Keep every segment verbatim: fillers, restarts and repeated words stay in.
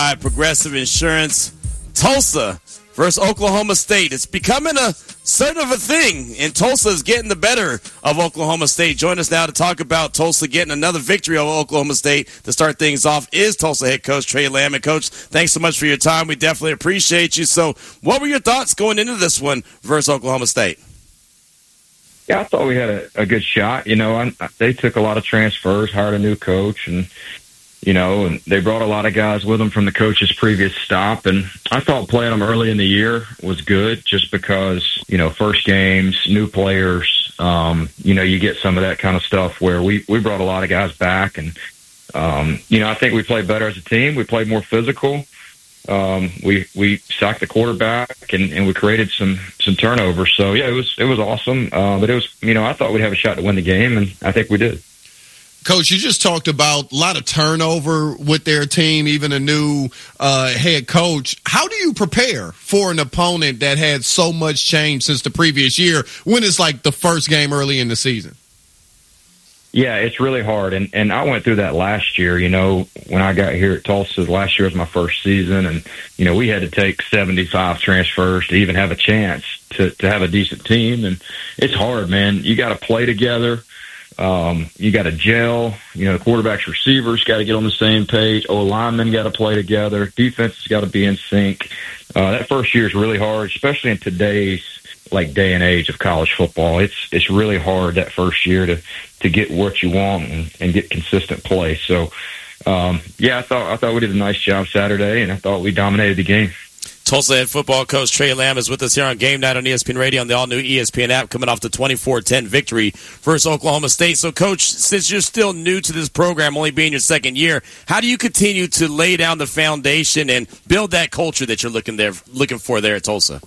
Progressive Insurance, Tulsa versus Oklahoma State. It's becoming a sort of a thing, and Tulsa is getting the better of Oklahoma State. Join us now to talk about Tulsa getting another victory over Oklahoma State to start things off is Tulsa head coach Trey Lamb. And, Coach, thanks so much for your time. We definitely appreciate you. So what were your thoughts going into this one versus Oklahoma State? Yeah, I thought we had a, a good shot. You know, I, they took a lot of transfers, hired a new coach, and You know, and they brought a lot of guys with them from the coach's previous stop. And I thought playing them early in the year was good just because, you know, first games, new players, um, you know, you get some of that kind of stuff where we, we brought a lot of guys back. And, um, you know, I think we played better as a team. We played more physical. Um, we, we sacked the quarterback and, and we created some, some turnovers. So, yeah, it was, it was awesome. Uh, but it was, you know, I thought we'd have a shot to win the game, and I think we did. Coach, you just talked about a lot of turnover with their team, even a new uh, head coach. How do you prepare for an opponent that had so much change since the previous year when it's like the first game early in the season? Yeah, it's really hard. And, and I went through that last year, you know, when I got here at Tulsa. Last year was my first season. And, you know, we had to take seventy-five transfers to even have a chance to, to have a decent team. And it's hard, man. You got to play together. Um, you got to gel, you know, the quarterbacks, receivers got to get on the same page. O linemen got to play together. Defense has got to be in sync. Uh, that first year is really hard, especially in today's like day and age of college football. It's, it's really hard that first year to, to get what you want and, and get consistent play. So, um, yeah, I thought, I thought we did a nice job Saturday, and I thought we dominated the game. Tulsa head football coach Trey Lamb is with us here on Game Night on E S P N Radio on the all-new E S P N app, coming off the twenty-four ten victory versus Oklahoma State. So, Coach, since you're still new to this program, only being your second year, how do you continue to lay down the foundation and build that culture that you're looking there, looking for there at Tulsa?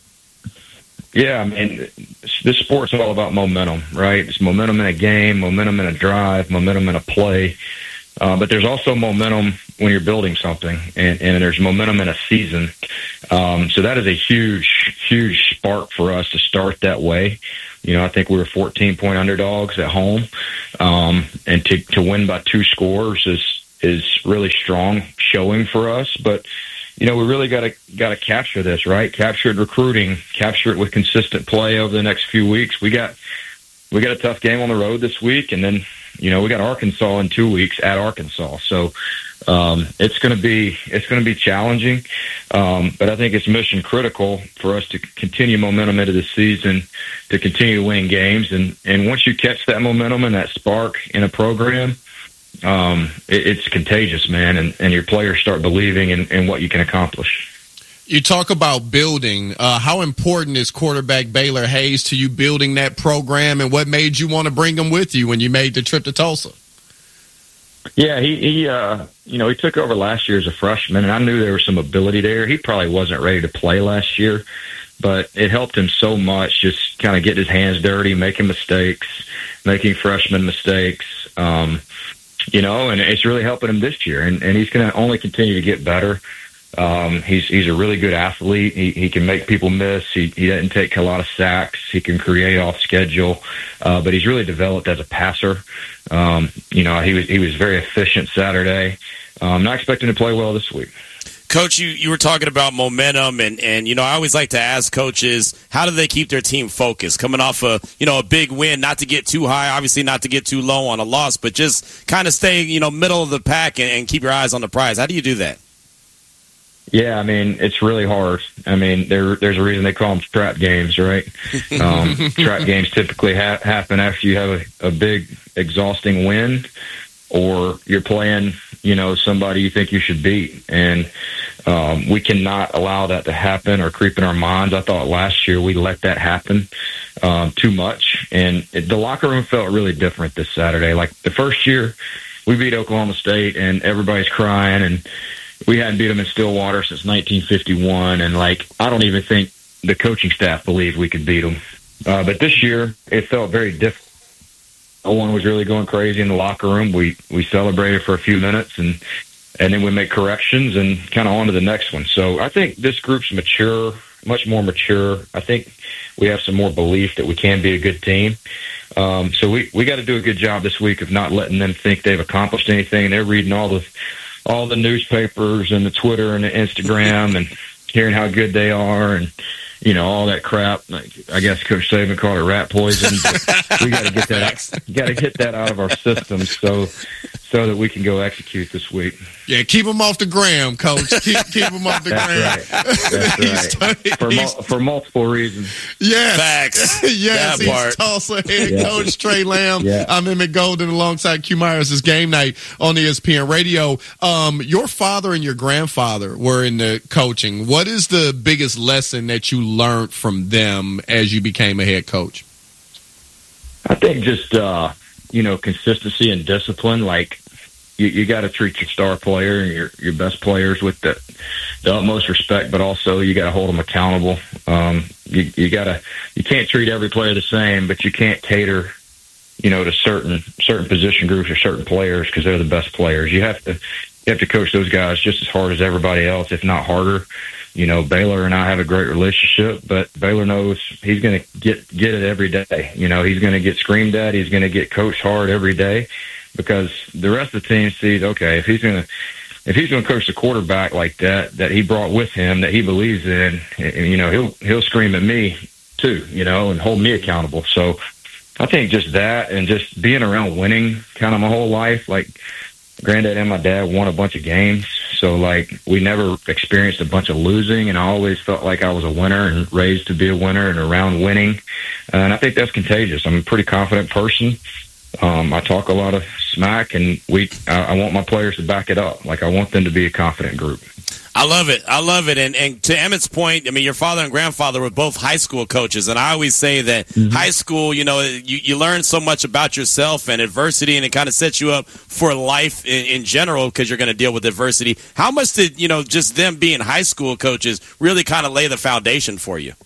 Yeah, I mean, this sport's all about momentum, right? It's momentum in a game, momentum in a drive, momentum in a play. Uh, but there's also momentum when you're building something, and, and there's momentum in a season. Um, so that is a huge, huge spark for us to start that way. You know, I think we were fourteen-point underdogs at home, um, and to, to win by two scores is is really strong showing for us. But you know, we really got to got to capture this, right? Capture it recruiting, capture it with consistent play over the next few weeks. We got we got a tough game on the road this week, and then, you know, we got Arkansas in two weeks at Arkansas. So um, it's going to be it's going to be challenging, um, but I think it's mission critical for us to continue momentum into the season, to continue to win games. And, and once you catch that momentum and that spark in a program, um, it, it's contagious, man, and, and your players start believing in, in what you can accomplish. You talk about building. Uh, how important is quarterback Baylor Hayes to you building that program, and what made you want to bring him with you when you made the trip to Tulsa? Yeah, he, he uh, you know, he took over last year as a freshman, and I knew there was some ability there. He probably wasn't ready to play last year, but it helped him so much, just kind of getting his hands dirty, making mistakes, making freshman mistakes, um, you know, and it's really helping him this year, and, and he's going to only continue to get better. Um, he's he's a really good athlete. He he can make people miss. He he doesn't take a lot of sacks. He can create off schedule, uh, but he's really developed as a passer. Um, you know, he was he was very efficient Saturday. I'm um, not expecting to play well this week. Coach, you, you were talking about momentum, and, and, you know, I always like to ask coaches, how do they keep their team focused? Coming off a, you know, a big win, not to get too high, obviously not to get too low on a loss, but just kind of stay, you know, middle of the pack and, and keep your eyes on the prize. How do you do that? Yeah, I mean, it's really hard. I mean, there, there's a reason they call them trap games, right? Um, trap games typically ha- happen after you have a, a big, exhausting win, or you're playing, you know, somebody you think you should beat. And um, we cannot allow that to happen or creep in our minds. I thought last year we let that happen um, too much. And it, the locker room felt really different this Saturday. Like the first year, we beat Oklahoma State and everybody's crying, and we hadn't beat them in Stillwater since nineteen fifty-one, and, like, I don't even think the coaching staff believed we could beat them. Uh, but this year, it felt very different. No one was really going crazy in the locker room. We we celebrated for a few minutes, and, and then we make corrections and kind of on to the next one. So I think this group's mature, much more mature. I think we have some more belief that we can be a good team. Um, so we, we got to do a good job this week of not letting them think they've accomplished anything. They're reading all the all the newspapers and the Twitter and the Instagram and hearing how good they are and, you know, all that crap. Like, I guess Coach Saban called it rat poison. But we got to get that out, got to get that out of our system so so that we can go execute this week. Yeah, keep them off the gram, Coach. Keep keep them off the That's gram. Right. That's right. For, mul- for multiple reasons. Yes. Facts. Yes, That he's part. Tulsa head Yeah. coach Trey Lamb. Yeah. I'm Emmett Golden alongside Q Myers. It's Game Night on E S P N Radio. Um, your father and your grandfather were in the coaching. What is the biggest lesson that you learned from them as you became a head coach? I think just, uh, you know, consistency and discipline. Like, you, you got to treat your star player and your, your best players with the, the utmost respect, but also you got to hold them accountable. Um, you, you got to, you can't treat every player the same, but you can't cater, you know, to certain certain position groups or certain players because they're the best players. You have to you have to coach those guys just as hard as everybody else, if not harder. You know, Baylor and I have a great relationship, but Baylor knows he's going to get get it every day. You know, he's going to get screamed at. He's going to get coached hard every day because the rest of the team sees, okay, if he's going to if he's going to coach the quarterback like that, that he brought with him, that he believes in, you know, he'll he'll scream at me too, you know, and hold me accountable. So I think just that and just being around winning kind of my whole life, like granddad and my dad won a bunch of games. So, like, we never experienced a bunch of losing, and I always felt like I was a winner and raised to be a winner and around winning. Uh, and I think that's contagious. I'm a pretty confident person. Um, I talk a lot of smack, and we. I, I want my players to back it up. Like, I want them to be a confident group. I love it. I love it. And and to Emmett's point, I mean, your father and grandfather were both high school coaches. And I always say that mm-hmm. high school, you know, you, you learn so much about yourself and adversity, and it kind of sets you up for life in, in general because you're going to deal with adversity. How much did, you know, just them being high school coaches really kind of lay the foundation for you?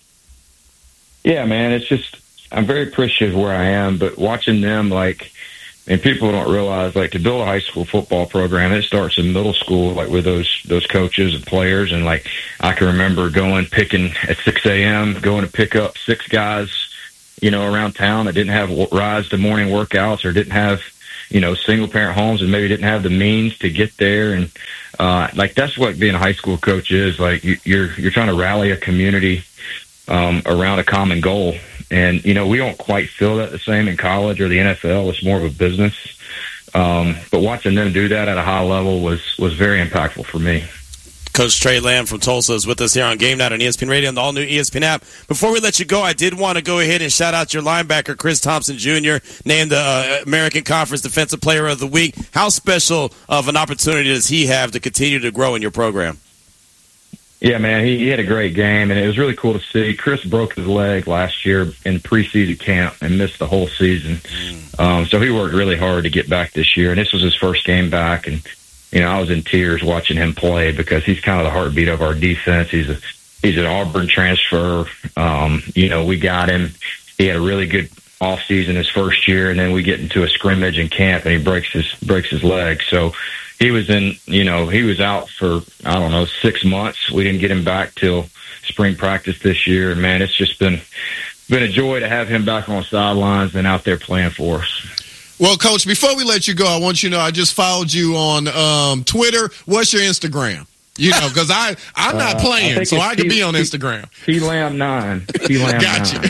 Yeah, man, it's just, I'm very appreciative where I am, but watching them, like, and people don't realize, like, to build a high school football program, it starts in middle school, like, with those those coaches and players. And, like, I can remember going, picking at six a.m., going to pick up six guys, you know, around town that didn't have rides to morning workouts or didn't have, you know, single-parent homes and maybe didn't have the means to get there. And, uh, like, that's what being a high school coach is. Like, you, you're you're trying to rally a community um, around a common goal. And, you know, we don't quite feel that the same in college or the N F L. It's more of a business. Um, but watching them do that at a high level was, was very impactful for me. Coach Trey Lamb from Tulsa is with us here on Game Night on E S P N Radio and the all-new E S P N app. Before we let you go, I did want to go ahead and shout out your linebacker, Chris Thompson Junior, named the uh, American Conference Defensive Player of the Week. How special of an opportunity does he have to continue to grow in your program? Yeah, man, he, he had a great game, and it was really cool to see. Chris broke his leg last year in preseason camp and missed the whole season. Um, so he worked really hard to get back this year, and this was his first game back. And, you know, I was in tears watching him play because he's kind of the heartbeat of our defense. He's a he's an Auburn transfer. Um, you know, we got him. He had a really good offseason his first year, and then we get into a scrimmage in camp, and he breaks his breaks his leg. So he was in, you know, he was out for, I don't know, six months. We didn't get him back till spring practice this year. And, man, it's just been been a joy to have him back on the sidelines and out there playing for us. Well, Coach, before we let you go, I want you to know I just followed you on um, Twitter. What's your Instagram? You know, because I, I'm not uh, playing, I so I could T- be on Instagram. T Lamb nine. T Lamb Gotcha.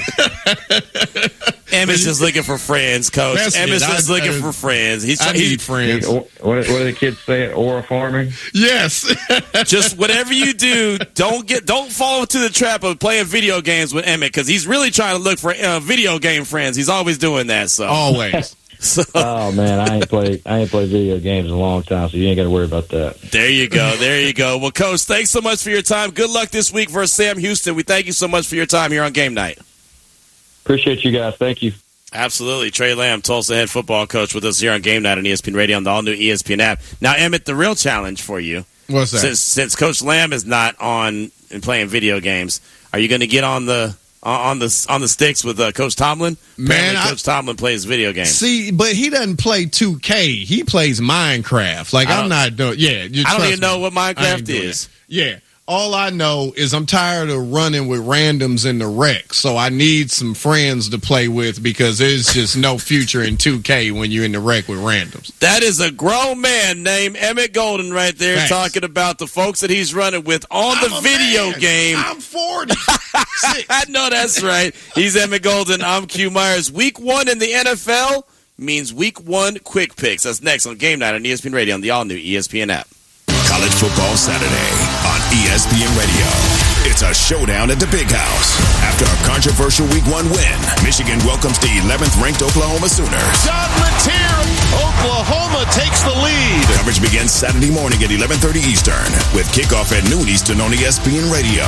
nine. Emmett's just looking for friends, Coach. That's Emmett's it. just I- looking I- for friends. He's, I he's need friends. What, what do the kids say? Aura farming? Yes. just whatever you do, don't get don't fall into the trap of playing video games with Emmett because he's really trying to look for uh, video game friends. He's always doing that. So Always. So, Oh man, I ain't played I ain't played video games in a long time, so you ain't got to worry about that. there you go. There you go. Well, Coach, thanks so much for your time. Good luck this week versus Sam Houston. We thank you so much for your time here on Game Night. Appreciate you guys. Thank you. Absolutely. Trey Lamb, Tulsa head football coach, with us here on Game Night on E S P N Radio on the all-new E S P N app. Now, Emmett, the real challenge for you, What's that? since since Coach Lamb is not on and playing video games, are you going to get on the on the on the sticks with uh, Coach Tomlin? Man, Apparently, I- Coach Tomlin plays video games. See, but he doesn't play two K. He plays Minecraft. Like, I I'm don't- not doing. Yeah, you I don't trust even know me. what I ain't Minecraft doing is. that. Yeah. all I know is I'm tired of running with randoms in the rec, so I need some friends to play with because there's just no future in two K when you're in the rec with randoms. That is a grown man named Emmett Golden right there. Thanks. Talking about the folks that he's running with on I'm the video man. game. I'm forty. I know that's right. He's Emmett Golden. I'm Q Myers. Week one in the N F L means week one quick picks. That's next on Game Night on E S P N Radio on the all-new E S P N app. College Football Saturday on E S P N Radio. It's a showdown at the Big House. After a controversial week one win, Michigan welcomes the eleventh-ranked Oklahoma Sooners. John Mateer, Oklahoma takes the lead. Coverage begins Saturday morning at eleven thirty Eastern with kickoff at noon Eastern on E S P N Radio.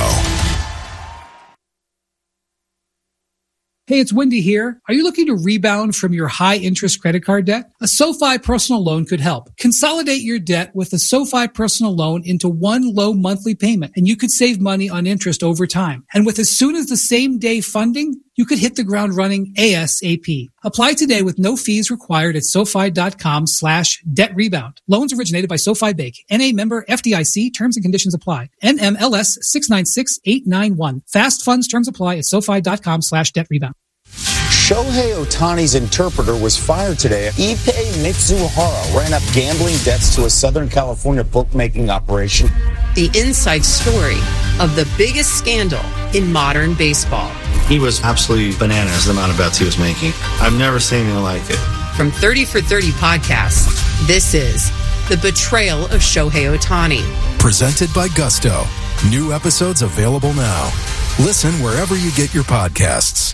Hey, it's Wendy here. Are you looking to rebound from your high-interest credit card debt? A SoFi personal loan could help. Consolidate your debt with a SoFi personal loan into one low monthly payment, and you could save money on interest over time. And with as soon as the same day funding, you could hit the ground running ASAP. Apply today with no fees required at SoFi.com slash debt rebound. Loans originated by SoFi Bank. N A member F D I C. Terms and conditions apply. N M L S six nine six eight nine one. Fast funds terms apply at SoFi.com slash debt rebound. Shohei Ohtani's interpreter was fired today. Ippei Mitsuhara ran up gambling debts to a Southern California bookmaking operation. The inside story of the biggest scandal in modern baseball. He was absolutely bananas, the amount of bets he was making. I've never seen anything like it. From thirty for thirty podcasts, this is The Betrayal of Shohei Ohtani. Presented by Gusto. New episodes available now. Listen wherever you get your podcasts.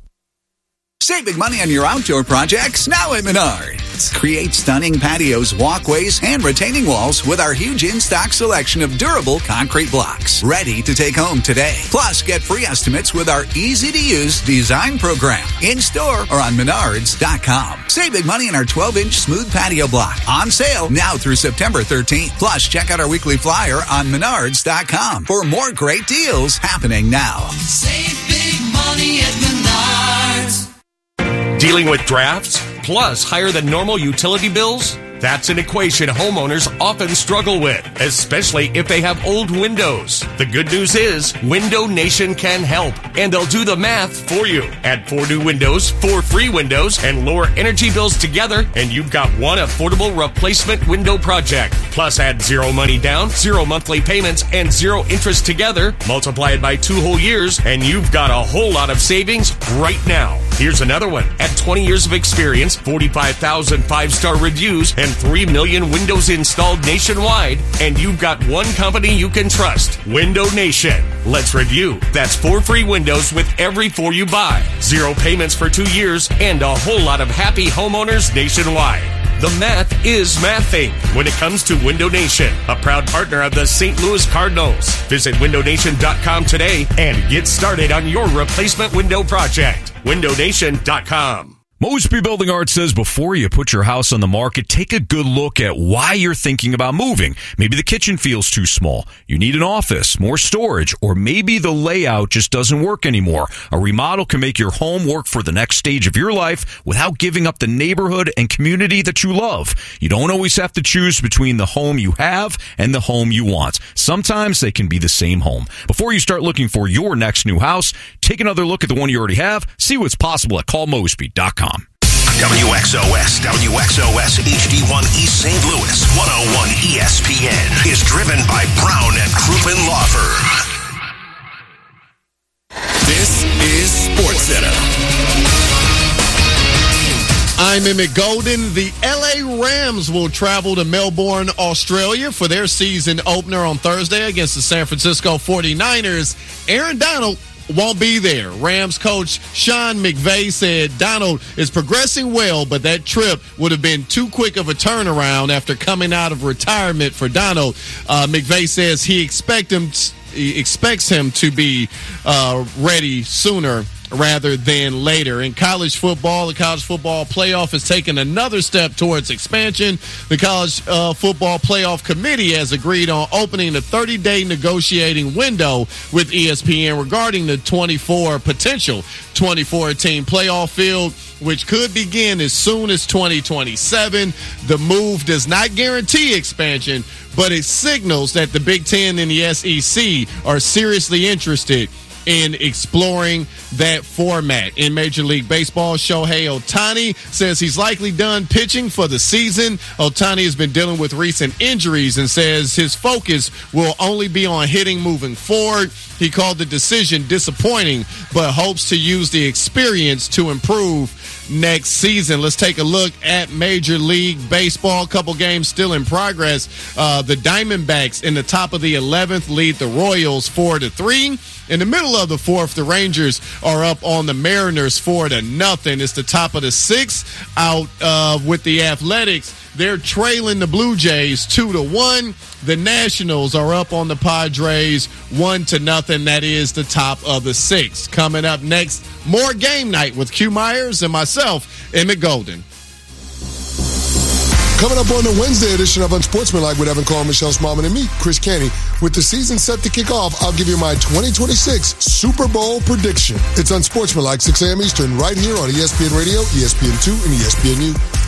Save big money on your outdoor projects now at Menards. Create stunning patios, walkways, and retaining walls with our huge in-stock selection of durable concrete blocks. Ready to take home today. Plus, get free estimates with our easy-to-use design program. In-store or on menards dot com. Save big money on our twelve-inch smooth patio block. On sale now through September thirteenth. Plus, check out our weekly flyer on menards dot com for more great deals happening now. Save big money at Menards. Dealing with drafts, plus higher than normal utility bills? That's an equation homeowners often struggle with, especially if they have old windows. The good news is Window Nation can help, and they'll do the math for you. Add four new windows, four free windows, and lower energy bills together, and you've got one affordable replacement window project. Plus add zero money down, zero monthly payments, and zero interest together. Multiply it by two whole years, and you've got a whole lot of savings right now. Here's another one. At twenty years of experience, forty-five thousand five-star reviews, and three million windows installed nationwide, and you've got one company you can trust, Window Nation. Let's review. That's four free windows with every four you buy, zero payments for two years, and a whole lot of happy homeowners nationwide. The math is mathing when it comes to Window Nation, a proud partner of the Saint Louis Cardinals. Visit window nation dot com today and get started on your replacement window project. window nation dot com. Mosby Building Art says before you put your house on the market, take a good look at why you're thinking about moving. Maybe the kitchen feels too small. You need an office, more storage, or maybe the layout just doesn't work anymore. A remodel can make your home work for the next stage of your life without giving up the neighborhood and community that you love. You don't always have to choose between the home you have and the home you want. Sometimes they can be the same home. Before you start looking for your next new house, take another look at the one you already have. See what's possible at call mosby dot com. W X O S, W X O S H D one East Saint Louis, one oh one E S P N is driven by Brown and Crouppen Law Firm. This is SportsCenter. I'm Emmett Golden. The L A Rams will travel to Melbourne, Australia for their season opener on Thursday against the San Francisco forty-niners. Aaron Donald won't be there. Rams coach Sean McVay said Donald is progressing well, but that trip would have been too quick of a turnaround after coming out of retirement for Donald. Uh, McVay says he expect him t- he expects him to be uh, ready sooner rather than later. In college football, the college football playoff has taken another step towards expansion. The college uh, football playoff committee has agreed on opening a thirty-day negotiating window with E S P N regarding the twenty-four potential twenty-four team playoff field, which could begin as soon as twenty twenty-seven. The move does not guarantee expansion, but it signals that the Big Ten and the S E C are seriously interested in exploring that format. In Major League Baseball, Shohei Ohtani says he's likely done pitching for the season. Ohtani has been dealing with recent injuries and says his focus will only be on hitting moving forward. He called the decision disappointing, but hopes to use the experience to improve next season. Let's take a look at Major League Baseball. A couple games still in progress. Uh, the Diamondbacks in the top of the eleventh lead the Royals four to three. In the middle of the fourth, the Rangers are up on the Mariners four to nothing. It's the top of the sixth out uh, with the Athletics. They're trailing the Blue Jays two to one. The Nationals are up on the Padres one to nothing. That is the top of the sixth. Coming up next, more game night with Q Myers and myself, Emmett Golden. Coming up on the Wednesday edition of Unsportsmanlike with Evan Carl, Michelle Smallman, and me, Chris Canty. With the season set to kick off, I'll give you my twenty twenty-six Super Bowl prediction. It's Unsportsmanlike, six a.m. Eastern, right here on E S P N Radio, E S P N two, and E S P N U.